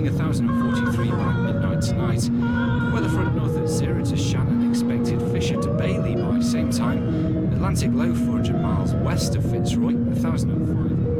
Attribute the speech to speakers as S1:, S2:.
S1: 1043 by midnight tonight. Weather front north at 0 to Shannon, expected Fisher to Bailey by same time. Atlantic low 400 miles west of Fitzroy, 1005.